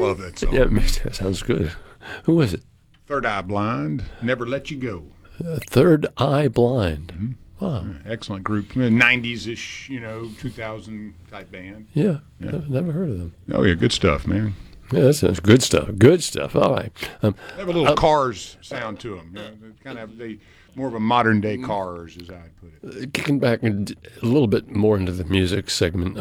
love that song. Yeah, that sounds good. Who was it? Third Eye Blind, Never Let You Go. Third Eye Blind. Wow. Excellent group. 90s-ish, 2000 type band. Yeah. Never heard of them. Oh, yeah, good stuff, man. Yeah, that sounds good stuff. Good stuff. All right. They have a little Cars sound to them. More of a modern day Cars, as I put it. Kicking back a little bit more into the music segment,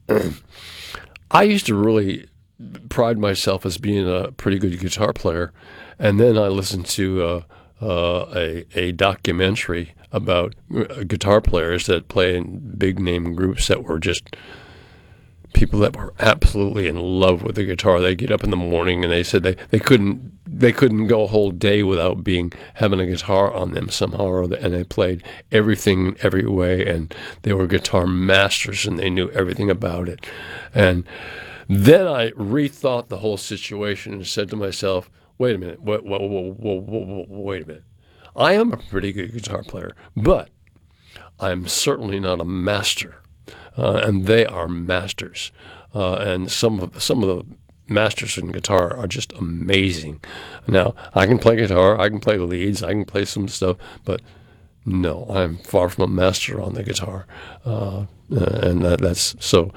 I used to really pride myself as being a pretty good guitar player, and then I listened to a documentary about guitar players that play in big name groups that were just people that were absolutely in love with the guitar. They get up in the morning and they said they couldn't go a whole day without having a guitar on them somehow or other, and they played everything every way, and they were guitar masters and they knew everything about it. And then I rethought the whole situation and said to myself, wait a minute, wait a minute. I am a pretty good guitar player, but I'm certainly not a master. And they are masters, and some of the masters in guitar are just amazing. Now, I can play guitar, I can play leads, I can play some stuff, but no, I'm far from a master on the guitar, and that's so.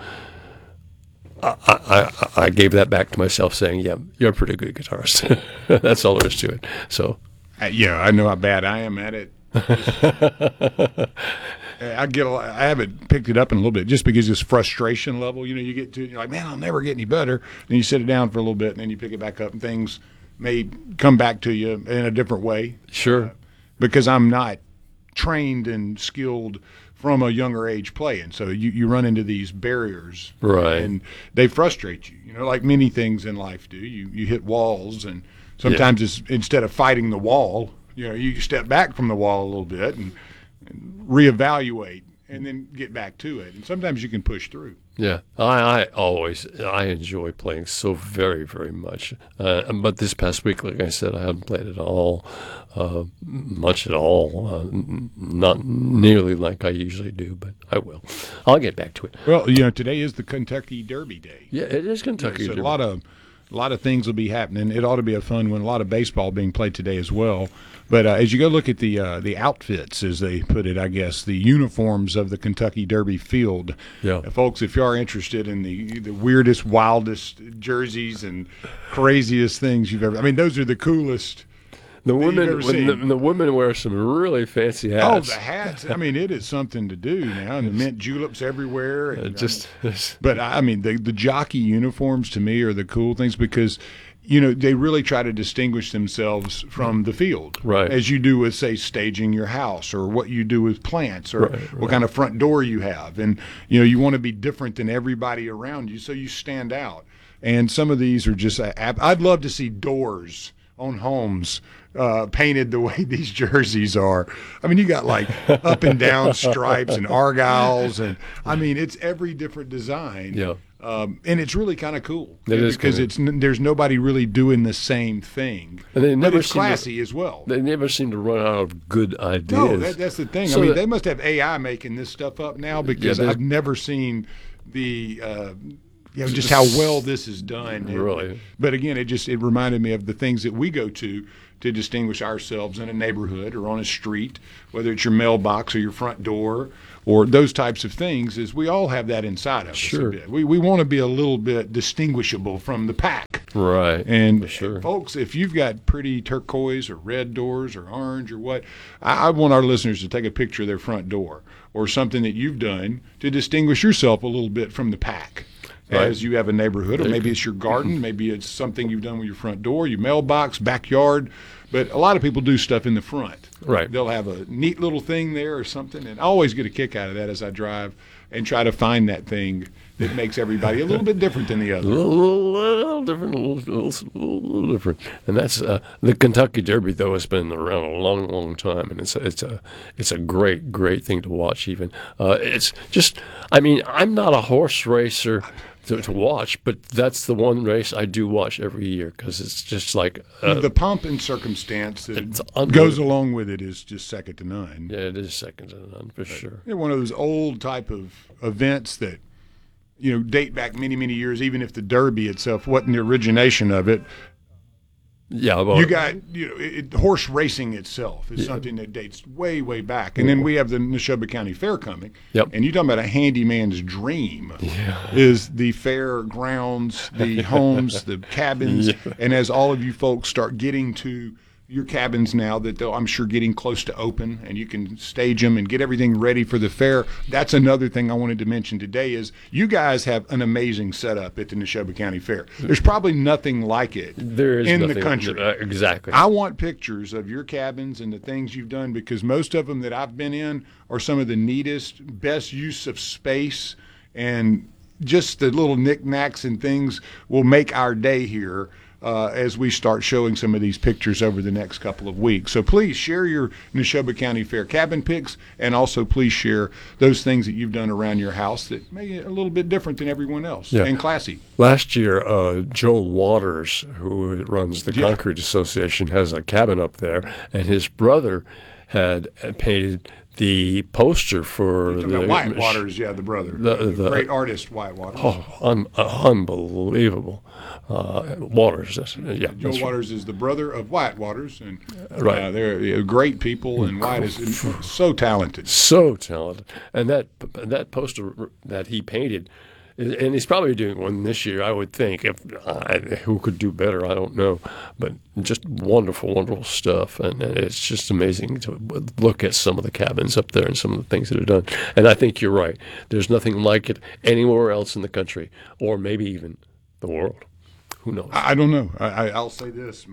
I gave that back to myself, saying, "Yeah, you're a pretty good guitarist." That's all there is to it. So, I know how bad I am at it. I haven't picked it up in a little bit just because this frustration level, you get to, you're like, man, I'll never get any better. Then you sit it down for a little bit and then you pick it back up and things may come back to you in a different way. Sure. Because I'm not trained and skilled from a younger age playing. So you run into these barriers. Right. And they frustrate you, like many things in life do. You hit walls, and sometimes it's instead of fighting the wall, you step back from the wall a little bit and reevaluate and then get back to it. And sometimes you can push through. Yeah, I enjoy playing so very, very much. But this past week, like I said, I haven't played at all, much at all. Not nearly like I usually do, but I will. I'll get back to it. Well, today is the Kentucky Derby Day. Yeah, it is Kentucky So Derby. A lot of things will be happening. It ought to be a fun one. A lot of baseball being played today as well. But as you go look at the outfits, as they put it, I guess, the uniforms of the Kentucky Derby field, folks, if you are interested in the weirdest, wildest jerseys and craziest things you've ever – I mean, those are the coolest – The women wear some really fancy hats. Oh, the hats! I mean, it is something to do now, and the mint juleps everywhere. And, but I mean, the jockey uniforms to me are the cool things because, they really try to distinguish themselves from the field, right? As you do with, say, staging your house, or what you do with plants, or what kind of front door you have, and you want to be different than everybody around you, so you stand out. And some of these are just I'd love to see doors on homes painted the way these jerseys are. I mean, you got like up and down stripes and argyles, and I mean, it's every different design. Yeah. And it's really kind of cool because there's nobody really doing the same thing. And but it's classy as well. They never seem to run out of good ideas. No, that's the thing. So I mean, they must have AI making this stuff up now because I've never seen the just how well this is done. Really. But again, it reminded me of the things that we go to distinguish ourselves in a neighborhood or on a street, whether it's your mailbox or your front door or those types of things, is we all have that inside of us a bit. We want to be a little bit distinguishable from the pack. Right. And folks, if you've got pretty turquoise or red doors or orange or what, I want our listeners to take a picture of their front door or something that you've done to distinguish yourself a little bit from the pack. As you have a neighborhood, or maybe it's your garden, maybe it's something you've done with your front door, your mailbox, backyard. But a lot of people do stuff in the front. Right. They'll have a neat little thing there or something, and I always get a kick out of that as I drive and try to find that thing that makes everybody a little bit different than the other. A little different, a little different. And that's the Kentucky Derby, though, has been around a long, long time, and it's a great, great thing to watch. Even it's just, I mean, I'm not a horse racer to watch, but that's the one race I do watch every year because it's just like the pomp and circumstance that goes along with it is just second to none. Yeah, it is second to none for sure. One of those old type of events that date back many, many years, even if the Derby itself wasn't the origination of it. Yeah, well, You got, horse racing itself is something that dates way, way back. And then we have the Neshoba County Fair coming. Yep. And you're talking about a handyman's dream is the fair grounds, the homes, the cabins. And as all of you folks start getting to your cabins now that they'll, I'm sure, getting close to open, and you can stage them and get everything ready for the fair. That's another thing I wanted to mention today is you guys have an amazing setup at the Neshoba County Fair. There's probably nothing like it in the country. Exactly. I want pictures of your cabins and the things you've done, because most of them that I've been in are some of the neatest, best use of space, and just the little knickknacks and things will make our day here. As we start showing some of these pictures over the next couple of weeks. So please share your Neshoba County Fair cabin pics, and also please share those things that you've done around your house that may be a little bit different than everyone else and classy. Last year, Joel Waters, who runs the Concrete Association, has a cabin up there, and his brother had painted the poster for the Wyatt Waters, the brother, the great artist Wyatt Waters. Oh, unbelievable. Waters, Joe Waters is the brother of Wyatt Waters, and they're great people, and Wyatt is so talented. So talented. And that poster that he painted, and he's probably doing one this year, I would think. Who could do better, I don't know. But just wonderful, wonderful stuff. And it's just amazing to look at some of the cabins up there and some of the things that are done. And I think you're right. There's nothing like it anywhere else in the country, or maybe even the world. Who knows? I don't know. I'll say this.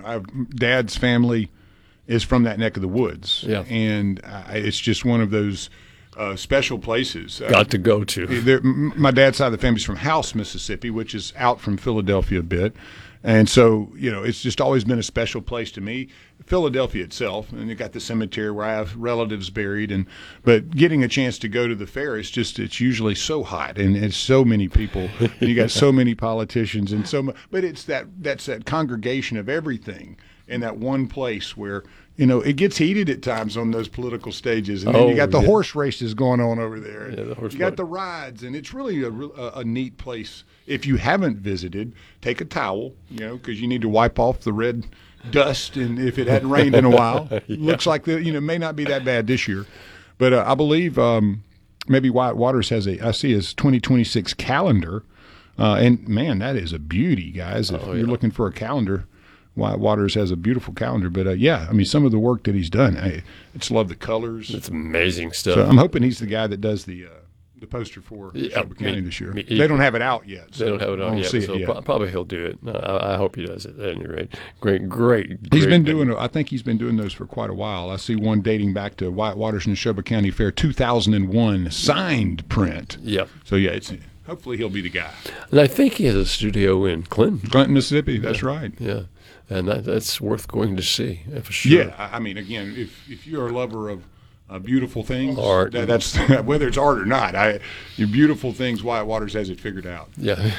Dad's family is from that neck of the woods. Yeah. And it's just one of those special places. Got to go to. My dad's side of the family's from House, Mississippi, which is out from Philadelphia a bit. And so, it's just always been a special place to me. Philadelphia itself, and you got the cemetery where I have relatives buried, but getting a chance to go to the fair, it's usually so hot, and it's so many people, and you got so many politicians, and but that's that congregation of everything in that one place where it gets heated at times on those political stages, and then you got the horse races going on over there. You got the rides, and it's really a neat place. If you haven't visited, take a towel, because you need to wipe off the red dust, and if it hadn't rained in a while. Looks like may not be that bad this year, but I believe maybe Wyatt Waters has I see his 2026 calendar, and man, that is a beauty, guys. If you're looking for a calendar, Wyatt Waters has a beautiful calendar. But some of the work that he's done, I just love the colors. It's amazing stuff. So I'm hoping he's the guy that does the poster for Neshoba County this year. They don't have it out yet. They don't have it out yet. So probably he'll do it. I hope he does it at any rate. Great. He's been doing. I think he's been doing those for quite a while. I see one dating back to Wyatt Waters Neshoba County Fair 2001 signed print. Yeah. So hopefully he'll be the guy. And I think he has a studio in Clinton, Mississippi. That's right. Yeah. And that's worth going to see for sure. Yeah. Again, if you're a lover of beautiful things, art. That's whether it's art or not. Your beautiful things, Wyatt Waters has it figured out. Yeah.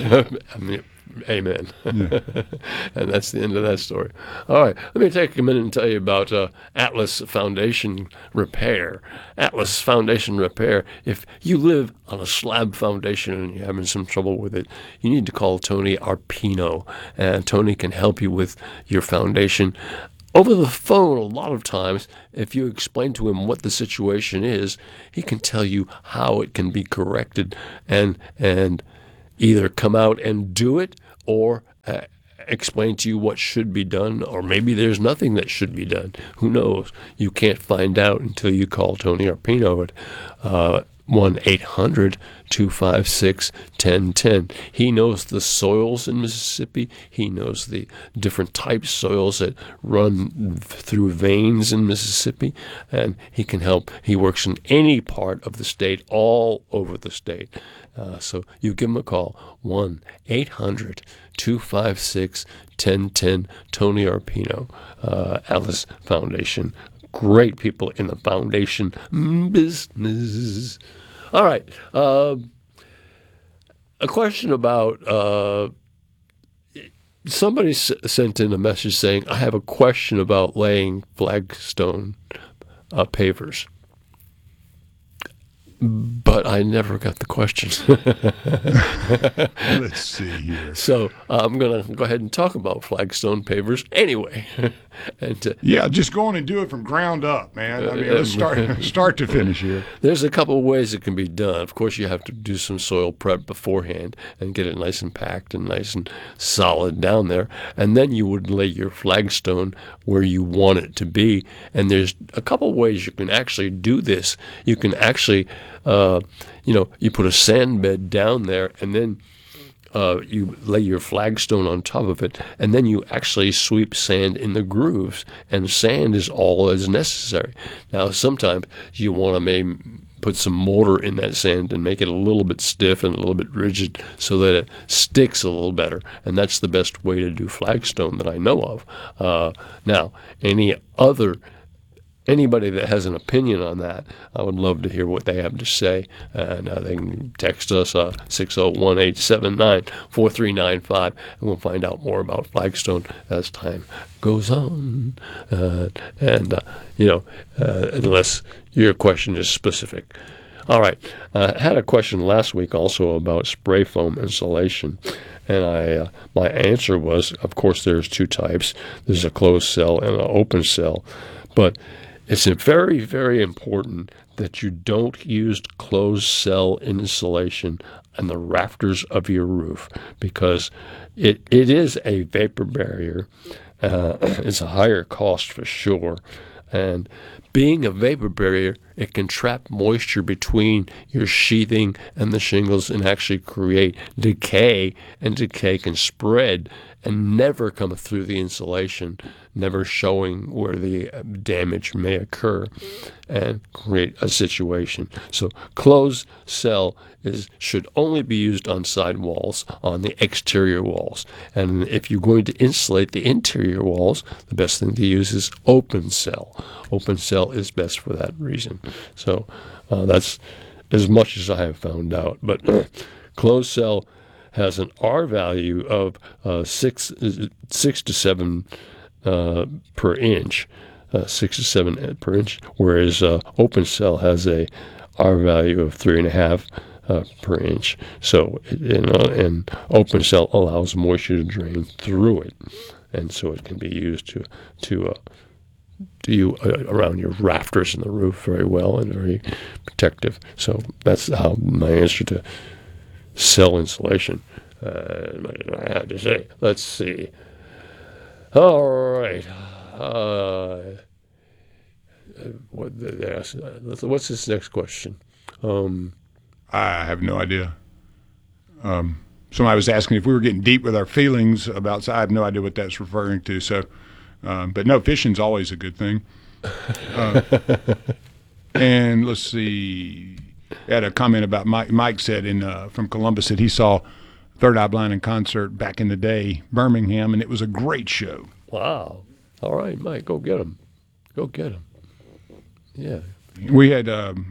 Amen. Yeah. And that's the end of that story. All right. Let me take a minute and tell you about Atlas Foundation Repair. Atlas Foundation Repair. If you live on a slab foundation and you're having some trouble with it, you need to call Tony Arpino. And Tony can help you with your foundation. Over the phone, a lot of times, if you explain to him what the situation is, he can tell you how it can be corrected and either come out and do it or explain to you what should be done, or maybe there's nothing that should be done. Who knows? You can't find out until you call Tony Arpino at 1-800-256-1010. He knows the soils in Mississippi. He knows the different types of soils that run through veins in Mississippi, and he can help. He works in any part of the state, all over the state. So you give him a call, 1-800-256-1010, Tony Arpino, Atlas Foundation. Great people in the foundation business. All right. A question about somebody sent in a message saying, I have a question about laying flagstone pavers. but I never got the question. Let's see here. So I'm going to go ahead and talk about flagstone pavers anyway. And yeah, just go on and do it from ground up, man. I mean, let's start to finish here. There's a couple of ways it can be done. Of course, you have to do some soil prep beforehand and get it nice and packed and nice and solid down there. And then you would lay your flagstone where you want it to be. And there's a couple of ways you can actually do this. You can actually, you put a sand bed down there, and then you lay your flagstone on top of it, and then you actually sweep sand in the grooves, and sand is all as necessary. Now, sometimes you want to maybe put some mortar in that sand and make it a little bit stiff and a little bit rigid so that it sticks a little better, and that's the best way to do flagstone that I know of. Now, anybody that has an opinion on that, I would love to hear what they have to say. And they can text us 601-879-4395, and we'll find out more about flagstone as time goes on. Unless your question is specific. All right. I had a question last week also about spray foam insulation. And my answer was, of course, there's two types. There's a closed cell and an open cell. But it's very, very important that you don't use closed cell insulation on the rafters of your roof, because it is a vapor barrier. It's a higher cost for sure. And being a vapor barrier, it can trap moisture between your sheathing and the shingles and actually create decay, and decay can spread and never come through the insulation, never showing where the damage may occur and create a situation. So closed cell should only be used on side walls, on the exterior walls. And if you're going to insulate the interior walls, the best thing to use is open cell. Open cell is best for that reason. So that's as much as I have found out. But closed cell has an R value of 6 to 7 per inch, 6 to 7 per inch, whereas open cell has a R value of 3.5 per inch. So, and open cell allows moisture to drain through it, and so it can be used to around your rafters and the roof very well and very protective. So that's how my answer to cell insulation. I have to say. Let's see. All right. What's this next question? I have no idea. Somebody was asking if we were getting deep with our feelings about. I have no idea what that's referring to. So, but no, fishing's always a good thing. And let's see. I had a comment about Mike said from Columbus that he saw Third Eye Blind in concert back in the day, Birmingham, and it was a great show. Wow. All right, Mike, go get him. Go get him. Yeah. We had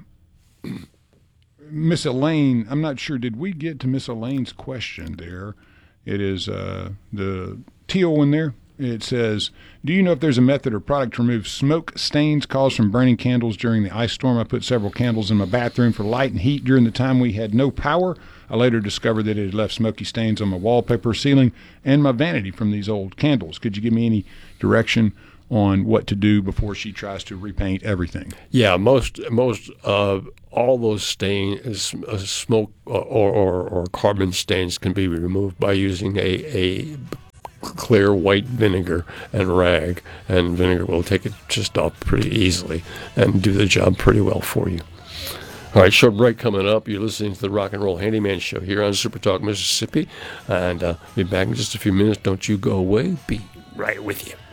Miss Elaine. I'm not sure. Did we get to Miss Elaine's question there? It is the teal one there. It says, do you know if there's a method or product to remove smoke stains caused from burning candles during the ice storm? I put several candles in my bathroom for light and heat during the time we had no power. I later discovered that it had left smoky stains on my wallpaper, ceiling, and my vanity from these old candles. Could you give me any direction on what to do before she tries to repaint everything? Yeah, most all those stains, smoke or carbon stains, can be removed by using a clear white vinegar and rag, and vinegar will take it just off pretty easily and do the job pretty well for you. All right, short break coming up. You're listening to the Rock and Roll Handyman Show here on Super Talk Mississippi, and be back in just a few minutes. Don't you go away. Be right with you.